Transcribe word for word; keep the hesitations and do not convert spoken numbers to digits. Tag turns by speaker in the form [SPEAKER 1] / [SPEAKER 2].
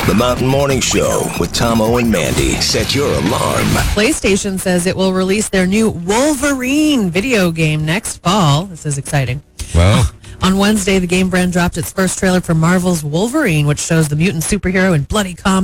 [SPEAKER 1] The Mountain Morning Show with Tomo and Mandy. Set your alarm.
[SPEAKER 2] PlayStation says it will release their new Wolverine video game next fall. This is exciting.
[SPEAKER 3] Well,
[SPEAKER 2] On Wednesday, the game brand dropped its first trailer for Marvel's Wolverine, which shows the mutant superhero in bloody combat.